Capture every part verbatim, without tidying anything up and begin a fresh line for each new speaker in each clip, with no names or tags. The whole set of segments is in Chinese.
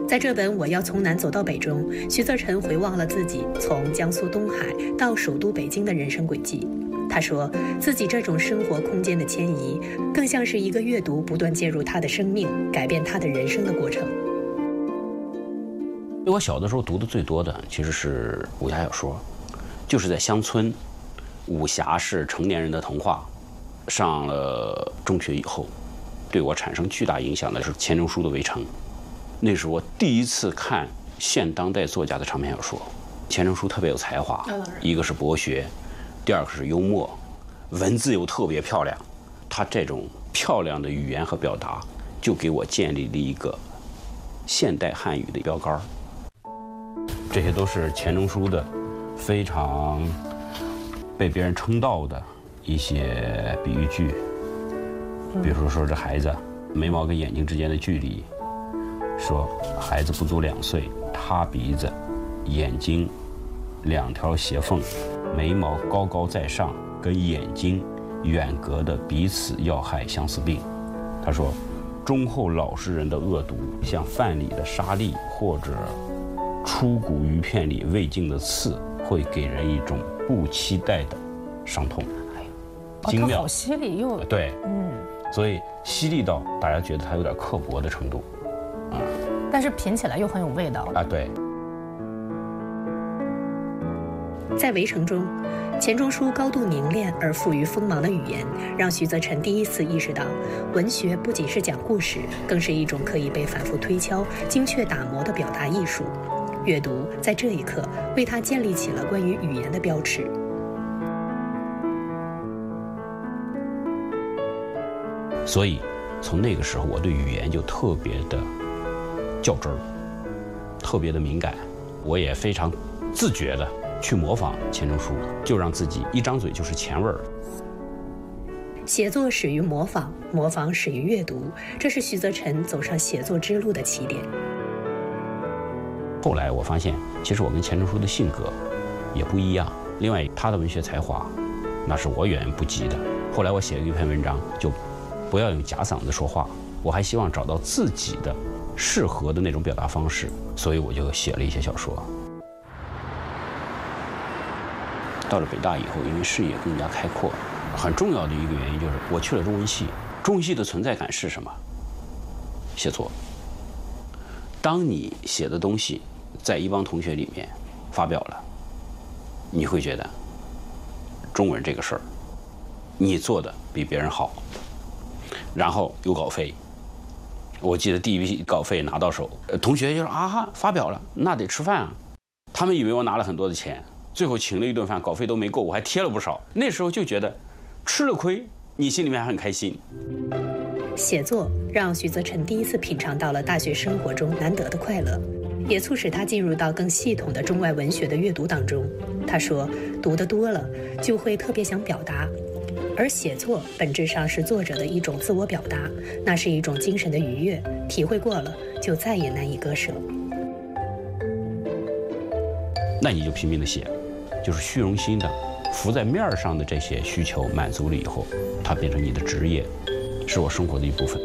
在这本《我要从南走到北》中，徐则臣回望了自己从江苏东海到首都北京的人生轨迹。他说，自己这种生活空间的迁移，更像是一个阅读不断介入他的生命、改变他的人生的过程。
我小的时候读的最多的其实是武侠小说，就是在乡村，武侠是成年人的童话。上了中学以后，对我产生巨大影响的是钱钟书的《围城》，那是我第一次看现当代作家的长篇小说。钱钟书特别有才华，一个是博学，第二个是幽默，文字又特别漂亮。他这种漂亮的语言和表达，就给我建立了一个现代汉语的标杆。这些都是钱钟书的非常被别人称道的一些比喻句，比如说这孩子眉毛跟眼睛之间的距离，说孩子不足两岁，塌鼻子，眼睛两条斜缝，眉毛高高在上，跟眼睛远隔的彼此要害相似病。他说，忠厚老实人的恶毒，像饭里的沙粒或者出骨鱼片里未尽的刺，会给人一种不期待的伤痛。精妙，
哦，它好犀利又
对，
嗯，
所以犀利到大家觉得它有点刻薄的程度，啊、嗯，
但是品起来又很有味道
啊，对。
在《围城》中，钱钟书高度凝练而富于锋芒的语言，让徐则臣第一次意识到，文学不仅是讲故事，更是一种可以被反复推敲、精确打磨的表达艺术。阅读在这一刻为他建立起了关于语言的标尺。
所以，从那个时候，我对语言就特别的较真儿，特别的敏感。我也非常自觉的去模仿钱钟书，就让自己一张嘴就是钱味儿。
写作始于模仿，模仿始于阅读，这是徐则臣走上写作之路的起点。
后来我发现，其实我跟钱钟书的性格也不一样。另外，他的文学才华，那是我远远不及的。后来我写了一篇文章，就不要用假嗓子说话，我还希望找到自己的适合的那种表达方式，所以我就写了一些小说。到了北大以后，因为视野更加开阔，很重要的一个原因就是我去了中文系。中文系的存在感是什么？写作。当你写的东西在一帮同学里面发表了，你会觉得中文这个事儿你做的比别人好，然后有稿费。我记得第一笔稿费拿到手，同学就说啊哈，发表了，那得吃饭啊。他们以为我拿了很多的钱，最后请了一顿饭，稿费都没够，我还贴了不少。那时候就觉得吃了亏，你心里面还很开心。
写作让徐则臣第一次品尝到了大学生活中难得的快乐，也促使他进入到更系统的中外文学的阅读当中。他说，读得多了就会特别想表达，而写作本质上是作者的一种自我表达，那是一种精神的愉悦，体会过了就再也难以割舍。
那你就拼命的写，就是虚荣心的浮在面上的这些需求满足了以后，它变成你的职业，是我生活的一部分。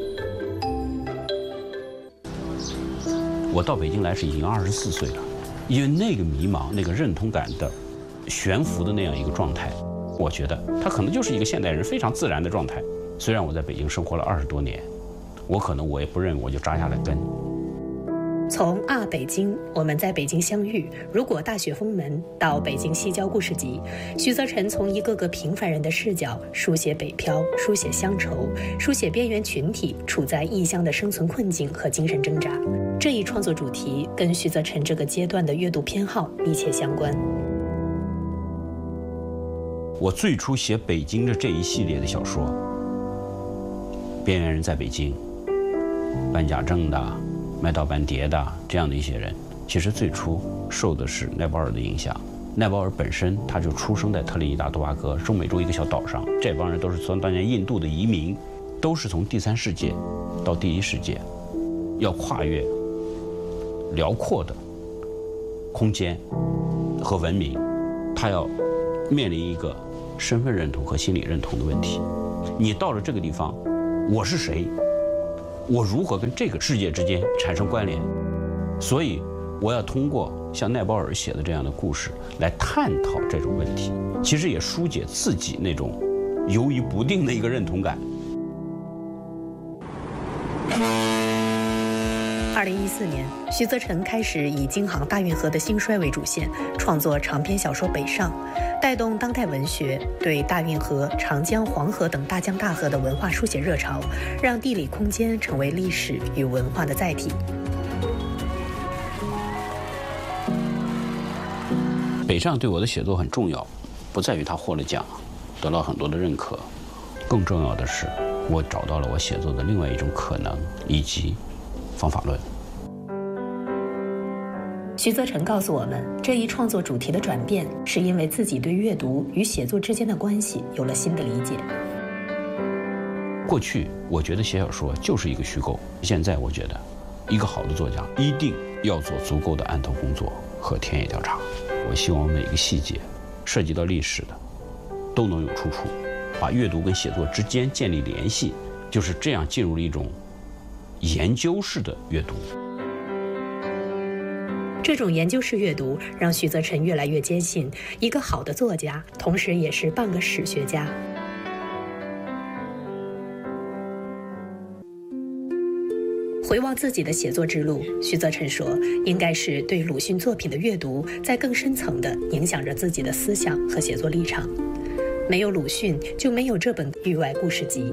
我到北京来是已经二十四岁了，因为那个迷茫、那个认同感的悬浮的那样一个状态，我觉得它可能就是一个现代人非常自然的状态。虽然我在北京生活了二十多年，我可能我也不认为我就扎下了根。
从啊北京，我们在北京相遇，如果大雪封门，到北京西郊故事集，徐则臣从一个个平凡人的视角书写北漂，书写乡愁，书写边缘群体处在异乡的生存困境和精神挣扎。这一创作主题跟徐则臣这个阶段的阅读偏好密切相关。
我最初写北京的这一系列的小说，边缘人在北京，办假证的，卖盗版碟的，这样的一些人，其实最初受的是奈保尔的影响。奈保尔本身他就出生在特立尼达多巴哥，中美洲一个小岛上，这帮人都是从当年印度的移民，都是从第三世界到第一世界，要跨越辽阔的空间和文明，他要面临一个身份认同和心理认同的问题。你到了这个地方，我是谁？我如何跟这个世界之间产生关联？ 所以我要通过像奈保尔写的这样的故事来探讨这种问题，其实也疏解自己那种犹豫不定的一个认同感。
二零一四年，徐则臣开始以京杭大运河的兴衰为主线，创作长篇小说《北上》，带动当代文学对大运河、长江、黄河等大江大河的文化书写热潮，让地理空间成为历史与文化的载体。
北上对我的写作很重要，不在于他获了奖，得到很多的认可，更重要的是，我找到了我写作的另外一种可能以及方法论。
徐则臣告诉我们，这一创作主题的转变，是因为自己对阅读与写作之间的关系有了新的理解。
过去我觉得写小说就是一个虚构，现在我觉得，一个好的作家一定要做足够的案头工作和田野调查。我希望每个细节，涉及到历史的，都能有出处，把阅读跟写作之间建立联系，就是这样进入了一种研究式的阅读。
这种研究式阅读让徐则臣越来越坚信，一个好的作家，同时也是半个史学家。回望自己的写作之路，徐则臣说，应该是对鲁迅作品的阅读，在更深层地影响着自己的思想和写作立场。没有鲁迅，就没有这本《域外故事集》。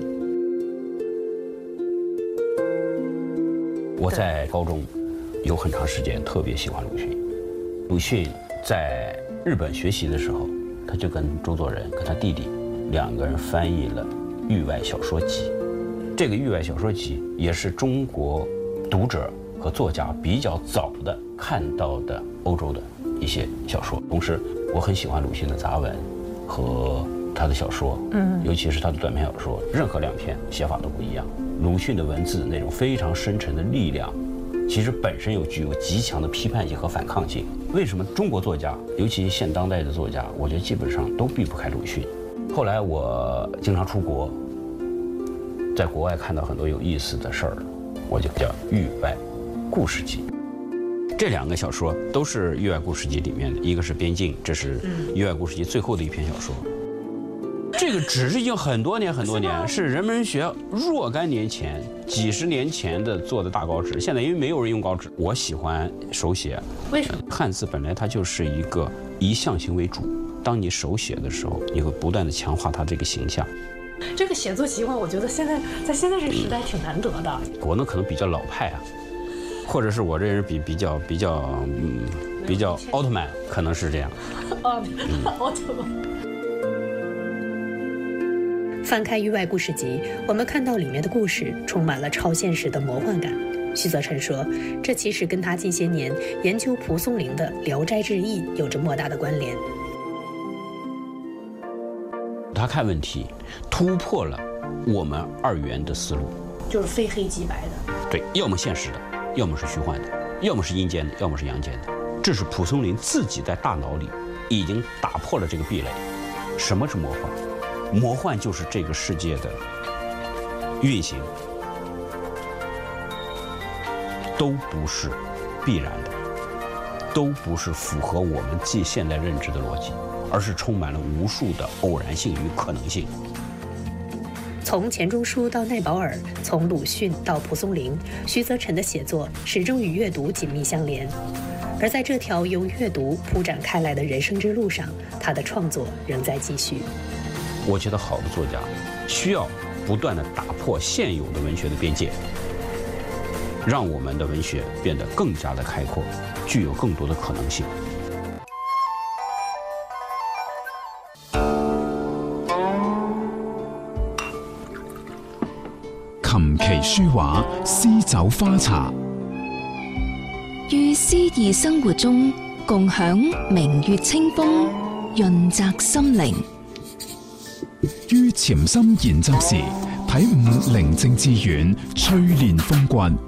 我在高中有很长时间特别喜欢鲁迅。鲁迅在日本学习的时候，他就跟周作人跟他弟弟两个人翻译了《域外小说集》。这个《域外小说集》也是中国读者和作家比较早的看到的欧洲的一些小说。同时，我很喜欢鲁迅的杂文和他的小说，嗯，尤其是他的短篇小说，任何两篇写法都不一样。鲁迅的文字那种非常深沉的力量，其实本身又具有极强的批判性和反抗性。为什么中国作家，尤其现当代的作家，我觉得基本上都避不开鲁迅。后来我经常出国，在国外看到很多有意思的事儿，我就叫域外故事集。这两个小说都是域外故事集里面的，一个是边境，这是域外故事集最后的一篇小说。这个纸是已经很多年很多年，是人们学若干年前、几十年前的做的大稿纸。现在因为没有人用稿纸，我喜欢手写。
为什么？
汉字本来它就是一个以象形为主，当你手写的时候，你会不断的强化它这个形象。
这个写作习惯，我觉得现在在现在这个时代挺难得的。
我呢可能比较老派啊，或者是我这人比比较比较嗯比较奥特曼，可能是这样。
哦，奥特曼。
翻开《域外故事集》，我们看到里面的故事充满了超现实的魔幻感。徐则臣说，这其实跟他近些年研究蒲松龄的《聊斋志异》有着莫大的关联。
他看问题突破了我们二元的思路，
就是非黑即白的。
对，要么现实的，要么是虚幻的，要么是阴间的，要么是阳间的。这是蒲松龄自己在大脑里已经打破了这个壁垒。什么是魔幻？魔幻就是这个世界的运行都不是必然的，都不是符合我们既现代认知的逻辑，而是充满了无数的偶然性与可能性。
从钱钟书到奈保尔，从鲁迅到蒲松龄，徐则臣的写作始终与阅读紧密相连。而在这条由阅读铺展开来的人生之路上，他的创作仍在继续。
我觉得好的作家需要不断地打破现有的文学的边界，让我们的文学变得更加的开阔，具有更多的可能性。
琴棋書畫、詩酒花茶，
於詩意生活中共享明月清風，潤澤心靈。
於潛心研習時，體悟寧靜致遠，淬煉風骨。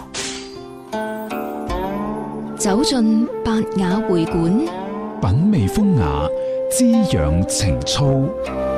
走進百雅會館，
品味風雅，滋養情操。